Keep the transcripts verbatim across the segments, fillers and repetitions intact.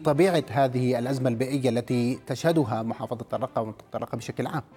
بطبيعة هذه الأزمة البيئية التي تشهدها محافظة الرقة ومنطقة الرقة بشكل عام؟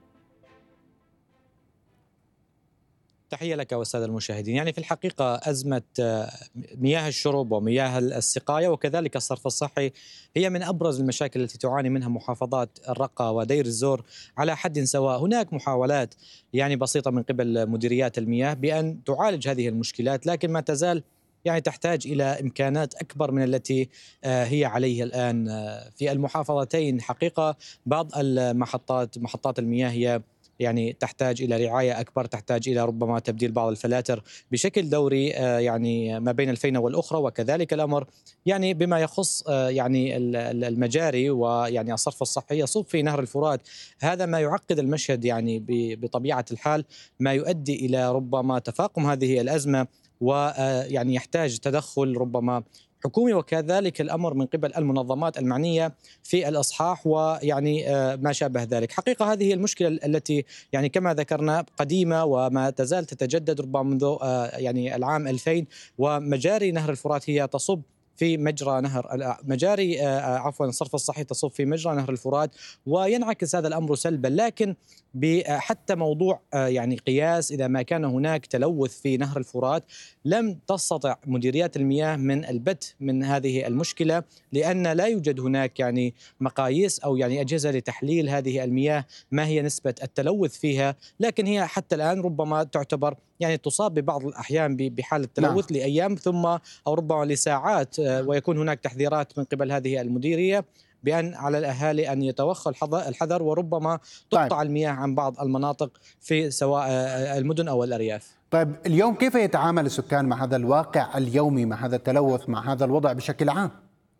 تحية لك والسادة المشاهدين. يعني في الحقيقة أزمة آه، مياه الشرب ومياه السقاية وكذلك الصرف الصحي هي من أبرز المشاكل التي تعاني منها محافظات الرقة ودير الزور على حد سواء. هناك محاولات يعني بسيطة من قبل مديريات المياه بأن تعالج هذه المشكلات، لكن ما تزال يعني تحتاج إلى إمكانات أكبر من التي آه، هي عليه الآن آه، في المحافظتين. حقيقة بعض المحطات محطات المياه هي يعني تحتاج إلى رعاية أكبر، تحتاج إلى ربما تبديل بعض الفلاتر بشكل دوري آه، يعني ما بين الفينة والأخرى. وكذلك الأمر يعني بما يخص آه، يعني ال- ال- المجاري ويعني الصرف الصحي يصب في نهر الفرات. هذا ما يعقد المشهد يعني ب- بطبيعة الحال، ما يؤدي إلى ربما تفاقم هذه الأزمة، ويعني يحتاج تدخل ربما حكومي، وكذلك الأمر من قبل المنظمات المعنية في الإصحاح ويعني آه، ما شابه ذلك. حقيقة هذه المشكلة التي يعني كما ذكرنا قديمة وما تزال تتجدد ربما منذ آه، يعني العام ألفين. ومجاري نهر الفرات هي تصب في مجرى نهر مجاري آه، آه، عفوا الصرف الصحي تصب في مجرى نهر الفرات، وينعكس هذا الأمر سلبا. لكن ب- حتى موضوع آه، يعني قياس إذا ما كان هناك تلوث في نهر الفرات، لم تستطع مديريات المياه من البت من هذه المشكلة، لأن لا يوجد هناك يعني مقاييس أو يعني أجهزة لتحليل هذه المياه ما هي نسبة التلوث فيها. لكن هي حتى الآن ربما تعتبر يعني تصاب ببعض الأحيان ب- بحالة نعم. تلوث لأيام ثم أو ربما لساعات، آه، ويكون هناك تحذيرات من قبل هذه المديرية بأن على الأهالي أن يتوخوا الحذ- الحذر، وربما طيب. تقطع المياه عن بعض المناطق في سواء آه، المدن أو الأرياف. طيب اليوم كيف يتعامل السكان مع هذا الواقع اليومي، مع هذا التلوث، مع هذا الوضع بشكل عام؟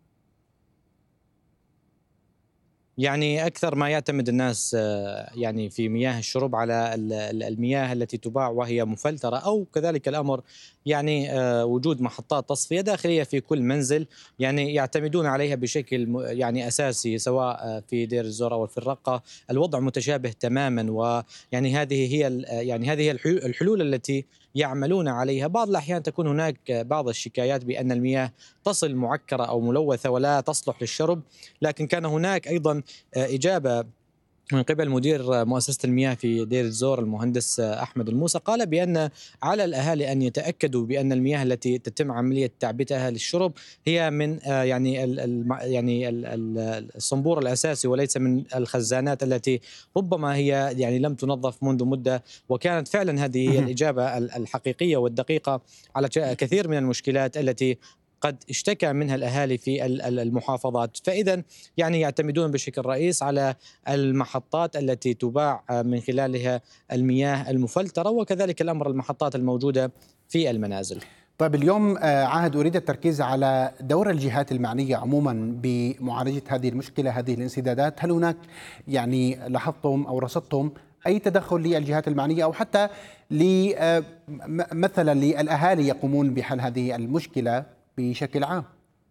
يعني أكثر ما يعتمد الناس آه، يعني في مياه الشرب على ال- ال- المياه التي تباع وهي مفلترة، أو كذلك الأمر يعني آه، وجود محطات تصفية داخلية في كل منزل، يعني يعتمدون عليها بشكل م- يعني أساسي، سواء آه، في دير الزور أو في الرقة. الوضع متشابه تماما، ويعني هذه هي ال- يعني هذه هي الحلول الحلول التي يعملون عليها. بعض الأحيان تكون هناك بعض الشكايات بأن المياه تصل معكرة أو ملوثة ولا تصلح للشرب، لكن كان هناك أيضا إجابة من قبل مدير مؤسسة المياه في دير الزور المهندس أحمد الموسى، قال بأن على الأهالي أن يتأكدوا بأن المياه التي تتم عملية تعبئتها للشرب هي من آه، يعني ال- الم- يعني ال- ال- الصنبور الأساسي، وليس من الخزانات التي ربما هي يعني لم تنظف منذ مدة. وكانت فعلا هذه هي مهم. الإجابة ال- الحقيقية والدقيقة على ك- كثير من المشكلات التي قد اشتكى منها الأهالي في ال- ال- المحافظات. فإذا يعني يعتمدون بشكل رئيس على المحطات التي تباع من خلالها المياه المفلترة، وكذلك الأمر المحطات الموجودة في المنازل. طيب اليوم آه، عهد أريد التركيز على دور الجهات المعنية عموما بمعالجة هذه المشكلة، هذه الانسدادات. هل هناك يعني لاحظتم أو رصدتم أي تدخل للجهات المعنية، أو حتى ل- آه، م- مثلا للأهالي يقومون بحل هذه المشكلة بشكل عام؟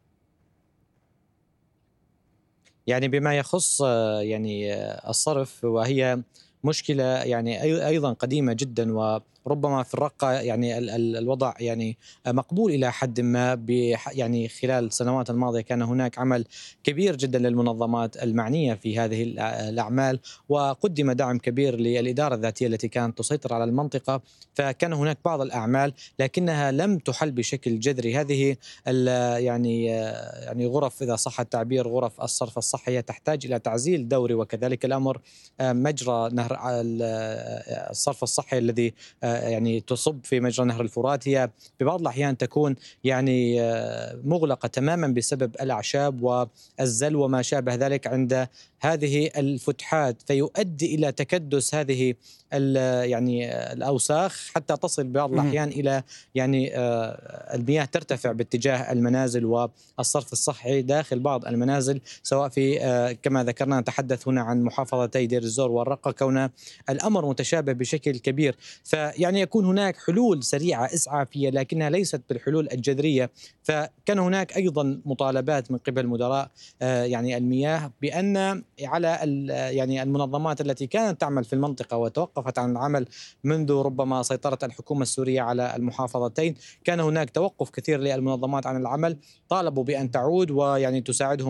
يعني بما يخص آه، يعني آه، الصرف، وهي مشكلة يعني أي- أيضا قديمة جدا، وربما في الرقة يعني ال- ال- الوضع يعني مقبول إلى حد ما. بح- يعني خلال السنوات الماضية كان هناك عمل كبير جدا للمنظمات المعنية في هذه الأ- الأعمال، وقدم دعم كبير للإدارة الذاتية التي كانت تسيطر على المنطقة. فكان هناك بعض الأعمال لكنها لم تحل بشكل جذري. هذه ال- يعني آه، يعني غرف، إذا صح التعبير، غرف الصرف الصحية تحتاج إلى تعزيل دوري. وكذلك الأمر آه، مجرى نهر ال- آه، الصرف الصحي الذي آه، يعني تصب في مجرى نهر الفرات، هي في بعض الأحيان تكون يعني آه، مغلقة تماما بسبب الأعشاب والزل وما شابه ذلك عند هذه الفتحات، فيؤدي إلى تكدس هذه ال- يعني آه، الأوساخ، حتى تصل بعض مهم. الأحيان إلى يعني آه، المياه ترتفع باتجاه المنازل والصرف الصحي داخل بعض المنازل، سواء في آه، كما ذكرنا نتحدث هنا عن محافظتي دير الزور والرقة، كون الأمر متشابه بشكل كبير. فيعني يكون هناك حلول سريعة إسعافية لكنها ليست بالحلول الجذرية. فكان هناك أيضا مطالبات من قبل مدراء آه، يعني المياه بأن على ال- يعني المنظمات التي كانت تعمل في المنطقة وتوقفت عن العمل منذ ربما سيطرة الحكومة السورية على المحافظتين، كان هناك توقف كثير للمنظمات عن العمل. طالبوا بأن تعود ويعني تساعدهم